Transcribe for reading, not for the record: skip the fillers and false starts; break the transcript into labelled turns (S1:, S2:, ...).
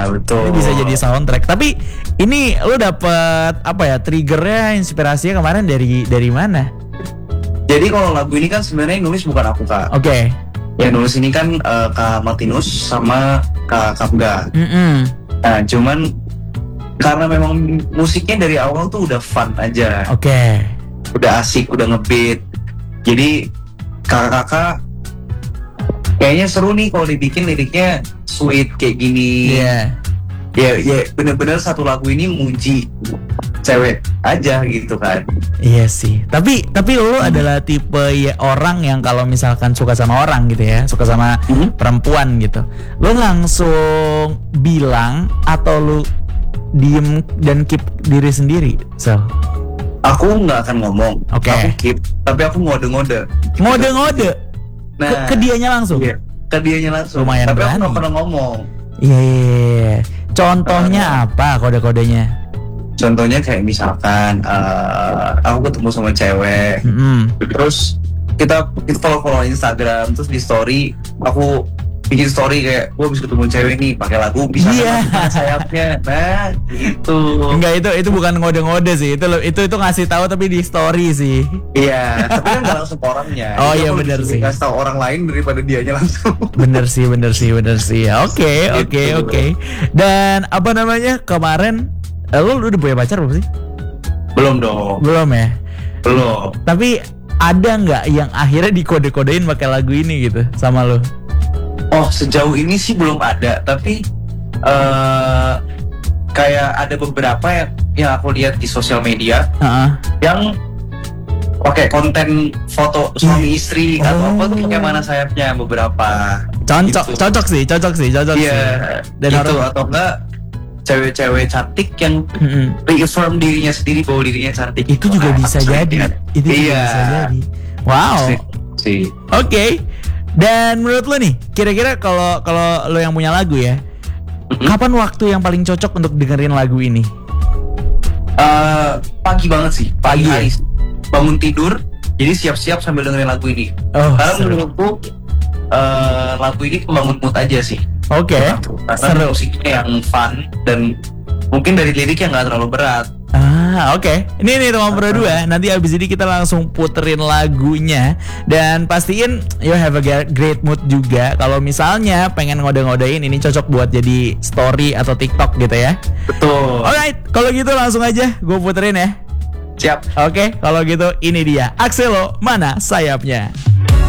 S1: betul.
S2: Ini bisa jadi soundtrack. Tapi ini lu dapet apa ya, triggernya, inspirasinya kemarin dari mana?
S1: Jadi kalau lagu ini kan sebenarnya nulis bukan aku, Kak.
S2: Oke.
S1: Yang nulis ini kan Kak Martinus sama Kak Kapga. Nah, cuman karena memang musiknya dari awal tuh udah fun aja.
S2: Oke.
S1: Udah asik, udah ngebeat. Jadi kakak-kakak kayaknya seru nih kalau dibikin liriknya sweet kayak gini.
S2: Iya.
S1: Ya bener-bener satu lagu ini muji cewek aja gitu kan.
S2: Iya sih. Tapi lu adalah tipe ya orang yang kalau misalkan suka sama orang gitu ya, suka sama perempuan gitu, lu langsung bilang atau lu diem dan keep diri sendiri?
S1: Aku nggak akan ngomong.
S2: Oke.
S1: Aku keep, tapi aku ngode-ngode.
S2: Ngode-ngode.
S1: Nah,
S2: ke dianya langsung.
S1: Iya, ke dianya langsung.
S2: Lumayan
S1: tapi
S2: berani.
S1: aku nggak pernah ngomong.
S2: Iya. Contohnya apa kode-kodenya?
S1: Contohnya kayak misalkan aku ketemu sama cewek, terus kita follow Instagram, terus di story aku bikin story kayak gue habis ketemu cewek nih pakai lagu bisa sayapnya, nah gitu.
S2: Enggak, itu bukan ngode-ngode sih, itu ngasih tahu tapi di story sih.
S1: Iya, tapi kan nggak langsung ke orangnya.
S2: Oh iya benar sih.
S1: Ngasih tahu orang lain daripada dianya langsung.
S2: Bener sih. Oke. Dan apa namanya, kemarin lu udah punya pacar belum sih?
S1: Belum dong.
S2: Belum ya?
S1: Belum.
S2: Tapi ada nggak yang akhirnya dikode-kodein pakai lagu ini gitu sama lu?
S1: Oh, sejauh ini sih belum ada, tapi kayak ada beberapa yang aku lihat di sosial media yang pakai konten foto suami istri atau apa tuh pakai mana sayapnya beberapa.
S2: Cocok sih.
S1: Iya. Dan itu atau enggak cewek-cewek cantik yang reaffirm dirinya sendiri bahwa dirinya cantik.
S2: Itu juga bisa jadi. Itu juga bisa jadi. Wow.
S1: Sih.
S2: Oke. Dan menurut lo nih, kira-kira kalau lo yang punya lagu ya, kapan waktu yang paling cocok untuk dengerin lagu ini?
S1: Pagi banget sih, pagi hari. Bangun tidur, jadi siap-siap sambil dengerin lagu ini. Karena menurutku lagu ini pembangun mood aja sih.
S2: Oke.
S1: Karena musiknya yang fun dan mungkin dari liriknya nggak terlalu berat.
S2: Oke. Ini teman berdua. Nanti abis ini kita langsung puterin lagunya dan pastiin you have a great mood juga. Kalau misalnya pengen ngode-ngodein, ini cocok buat jadi story atau TikTok gitu ya.
S1: Betul.
S2: Alright, kalau gitu langsung aja gue puterin ya.
S1: Siap.
S2: Oke, kalau gitu ini dia Axelo, Mana Sayapnya.